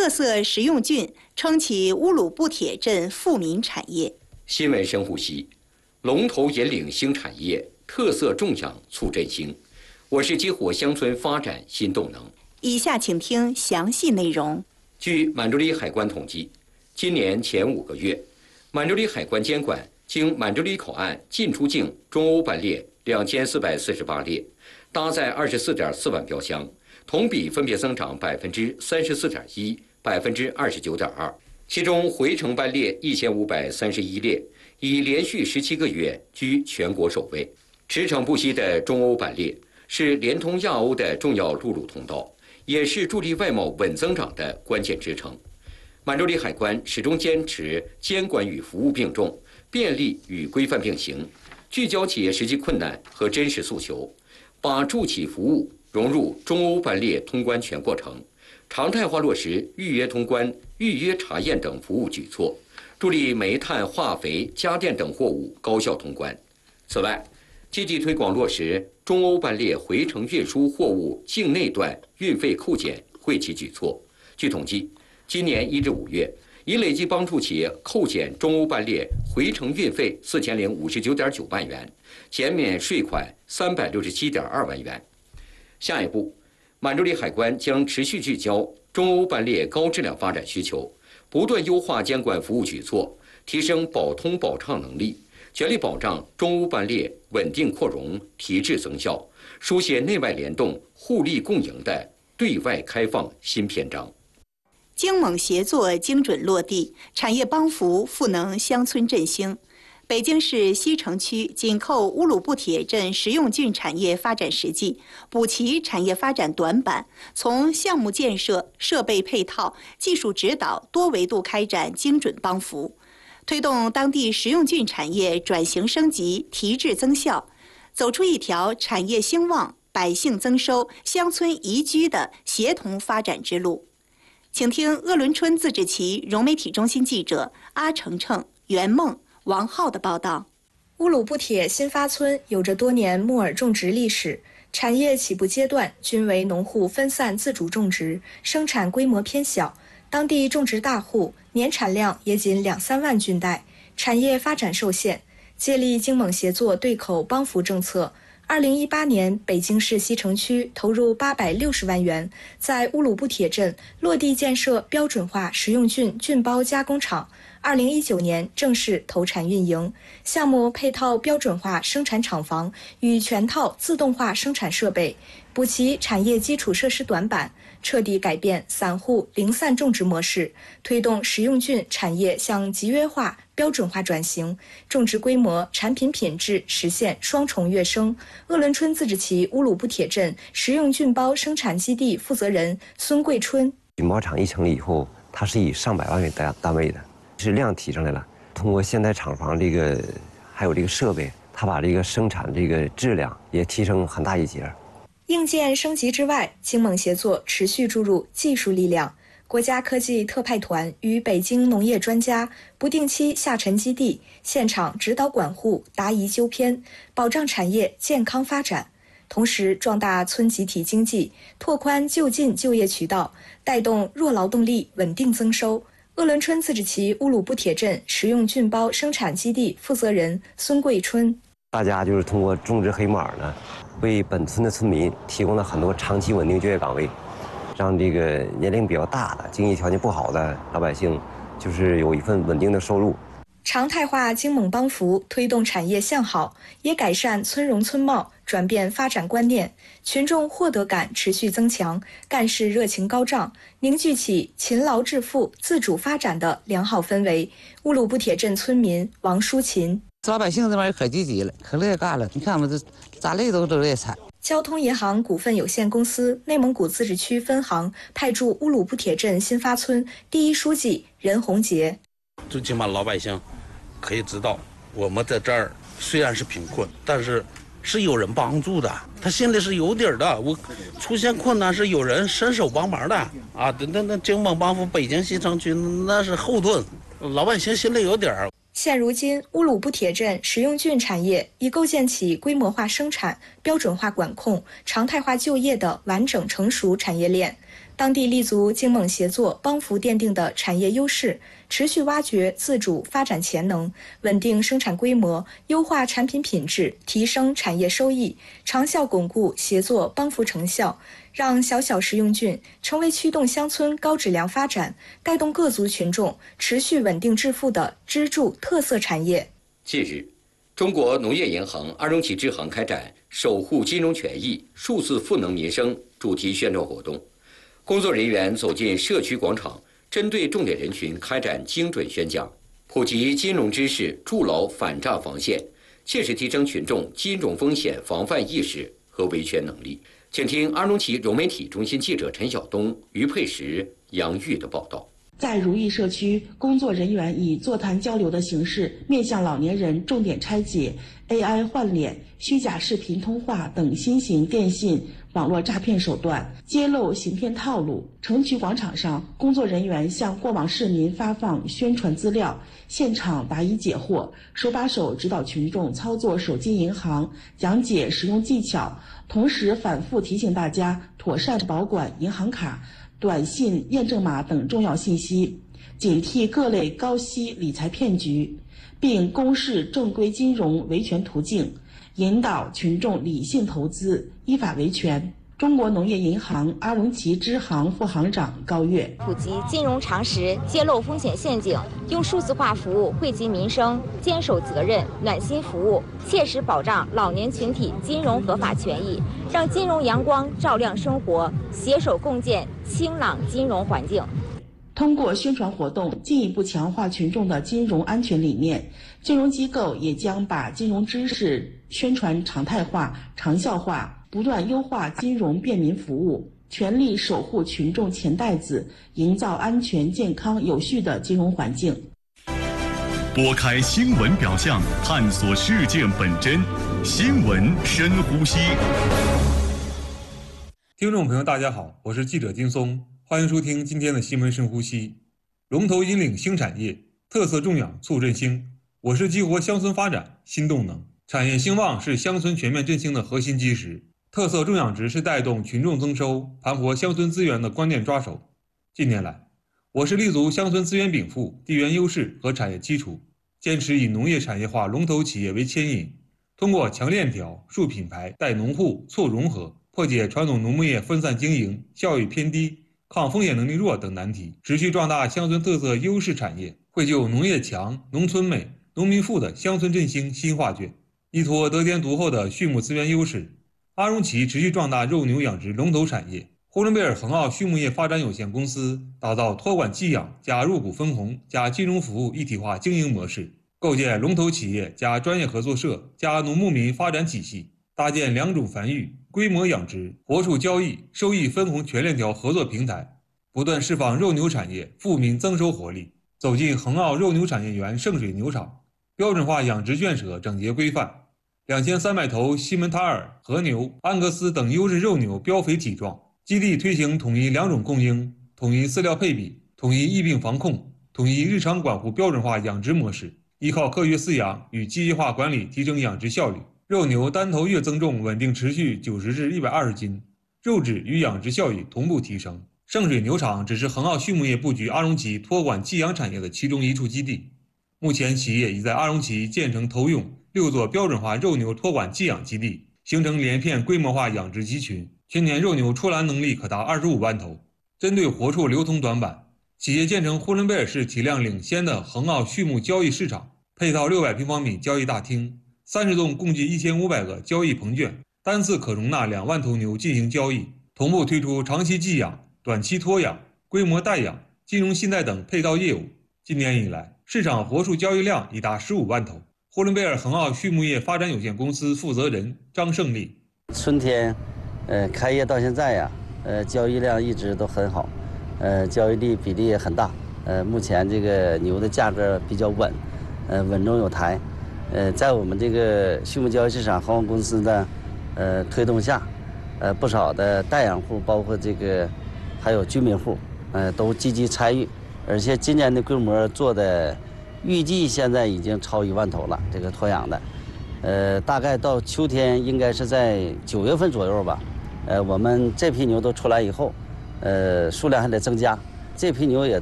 特色食用菌撑起乌鲁布铁镇富民产业。 新闻深呼吸，龙头引领新产业，特色种养促振兴。我是激活乡村发展新动能。 以下请听详细内容。 据满洲里海关统计，今年前5个月，满洲里海关监管经满洲里口岸进出境中欧班列2448列，搭载24.4万标箱，同比分别增长34.1%、29.2%。其中回程班列1531列，已连续17个月居全国首位。驰骋不息的中欧班列是连通亚欧的重要陆路通道，也是助力外贸稳增长的关键支撑。满洲里海关始终坚持监管与服务并重，便利与规范并行，聚焦企业实际困难和真实诉求，把助企服务融入中欧班列通关全过程，常态化落实预约通关、预约查验等服务举措，助力煤炭、化肥、家电等货物高效通关。此外，积极推广落实中欧班列回程运输货物境内段运费扣减惠企举措。据统计，今年1至5月，已累计帮助企业扣减中欧班列回程运费4059.9万元，减免税款367.2万元。下一步，满洲里海关将持续聚焦中欧班列高质量发展需求，不断优化监管服务举措，提升保通保畅能力，全力保障中欧班列稳定扩容、提质增效，书写内外联动、互利共赢的对外开放新篇章。 京蒙协作精准落地，产业帮扶赋能乡村振兴。北京市西城区紧扣乌鲁布铁镇食用菌产业发展实际，补齐产业发展短板，从项目建设、设备配套、技术指导多维度开展精准帮扶，推动当地食用菌产业转型升级、提质增效，走出一条产业兴旺、百姓增收、乡村宜居的协同发展之路。请听鄂伦春自治旗融媒体中心记者阿程程、袁梦、王浩的报道。 乌鲁布铁新发村有着多年木耳种植历史，产业起步阶段均为农户分散自主种植，生产规模偏小，当地种植大户年产量也仅2-3万菌袋，产业发展受限。借力京蒙协作对口帮扶政策，2018年，北京市西城区投入860万元，在乌鲁布铁镇落地建设标准化食用菌菌包加工厂。2019年正式投产运营，项目配套标准化生产厂房与全套自动化生产设备，补齐产业基础设施短板，彻底改变散户零散种植模式，推动食用菌产业向集约化、标准化转型，种植规模、产品品质实现双重跃升。鄂伦春自治旗乌鲁布铁镇食用菌包生产基地负责人孙桂春： 菌包厂一成立以后，它是以上百万元单位的，是量提上来了。通过现代厂房还有这个设备，它把这个生产这个质量也提升很大一截。 硬件升级之外，京蒙协作持续注入技术力量。国家科技特派团与北京农业专家不定期下沉基地，现场指导管护、答疑纠偏，保障产业健康发展。同时壮大村集体经济，拓宽就近就业渠道，带动弱劳动力稳定增收。鄂伦春自治旗乌鲁布铁镇食用菌包生产基地负责人孙桂春： 大家就是通过种植黑木耳呢，为本村的村民提供了很多长期稳定就业岗位，让这个年龄比较大的、经济条件不好的老百姓，就是有一份稳定的收入。 常态化京蒙帮扶，推动产业向好，也改善村容村貌，转变发展观念，群众获得感持续增强，干事热情高涨，凝聚起勤劳致富、自主发展的良好氛围。乌鲁布铁镇村民王淑琴： 老百姓这玩意儿可积极了，可乐意干了。你看我这咋累都乐意惨。 交通银行股份有限公司内蒙古自治区分行派驻乌鲁布铁镇新发村第一书记任洪杰： 最起码老百姓可以知道，我们在这儿虽然是贫困，但是有人帮助的，他心里是有底儿的。我出现困难是有人伸手帮忙的啊！那京蒙帮扶北京西城区那是后盾，老百姓心里有底儿。 现如今，乌鲁布铁镇食用菌产业已构建起规模化生产、标准化管控、常态化就业的完整成熟产业链。 当地立足京蒙协作帮扶奠定的产业优势，持续挖掘自主发展潜能，稳定生产规模，优化产品品质，提升产业收益，长效巩固协作帮扶成效，让小小食用菌成为驱动乡村高质量发展、带动各族群众持续稳定致富的支柱特色产业。 近日，中国农业银行阿荣旗支行开展守护金融权益、数字赋能民生主题宣传活动，工作人员走进社区广场，针对重点人群开展精准宣讲，普及金融知识，筑牢反诈防线，切实提升群众金融风险防范意识和维权能力。请听阿荣旗融媒体中心记者陈晓东、于佩石、杨玉的报道。 在如意社区，工作人员以座谈交流的形式，面向老年人重点拆解 AI 换脸、虚假视频通话等新型电信网络诈骗手段，揭露行骗套路。城区广场上，工作人员向过往市民发放宣传资料，现场答疑解惑，手把手指导群众操作手机银行，讲解使用技巧，同时反复提醒大家妥善保管银行卡、短信验证码等重要信息，警惕各类高息理财骗局，并公示正规金融维权途径，引导群众理性投资，依法维权。中国农业银行阿荣旗支行副行长高跃： 普及金融常识，揭露风险陷阱，用数字化服务惠及民生，坚守责任，暖心服务，切实保障老年群体金融合法权益，让金融阳光照亮生活，携手共建清朗金融环境。 通过宣传活动，进一步强化群众的金融安全理念。金融机构也将把金融知识宣传常态化、长效化，不断优化金融便民服务，全力守护群众钱袋子，营造安全、健康、有序的金融环境。 拨开新闻表象，探索事件本真，新闻深呼吸。 听众朋友，大家好，我是记者金松，欢迎收听今天的新闻深呼吸。龙头引领新产业，特色种养促振兴。我是激活乡村发展新动能。产业兴旺是乡村全面振兴的核心基石，特色种养殖是带动群众增收、盘活乡村资源的关键抓手。近年来，我市立足乡村资源禀赋、地缘优势和产业基础，坚持以农业产业化龙头企业为牵引，通过强链条、树品牌、带农户、促融合，破解传统农牧业分散经营、效益偏低、抗风险能力弱等难题，持续壮大乡村特色优势产业，绘就农业强、农村美、农民富的乡村振兴新画卷。依托得天独厚的畜牧资源优势，阿荣旗持续壮大肉牛养殖龙头产业。呼伦贝尔恒奥畜牧业发展有限公司打造托管寄养加入股分红加金融服务一体化经营模式，构建龙头企业加专业合作社加农牧民发展体系，搭建2种繁育、规模养殖、活畜交易、收益分红全链条合作平台，不断释放肉牛产业富民增收活力。走进恒奥肉牛产业园圣水牛场，标准化养殖圈舍整洁规范，2300头西门塔尔、和牛、安格斯等优质肉牛膘肥体壮。基地推行统一2种供应、统一饲料配比、统一疫病防控、统一日常管护标准化养殖模式，依靠科学饲养与机械化管理提升养殖效率。肉牛单头月增重稳定持续90至120斤，肉质与养殖效益同步提升。圣水牛场只是恒奥畜牧业布局阿荣旗托管寄养产业的其中一处基地，目前企业已在阿荣旗建成投用6座标准化肉牛托管寄养基地，形成连片规模化养殖集群，全年肉牛出栏能力可达25万头。针对活畜流通短板，企业建成呼伦贝尔市体量领先的恒奥畜牧交易市场，配套600平方米交易大厅，30栋共计1500个交易棚卷，单次可容纳2万头牛进行交易，同步推出长期寄养、短期托养、规模代养、金融信贷等配套业务。今年以来，市场活畜交易量已达15万头。呼伦贝尔恒奥畜牧业发展有限公司负责人张胜利： 春天，开业到现在呀，交易量一直都很好，交易率比例也很大。目前这个牛的价格比较稳，稳中有抬。在我们这个畜牧交易市场恒奥公司的推动下，不少的代养户，包括这个还有居民户，都积极参与，而且今年的规模做的。预计现在已经超1万头了，这个托养的，大概到秋天应该是在9月份左右吧，我们这批牛都出来以后， 数量还得增加。这批牛也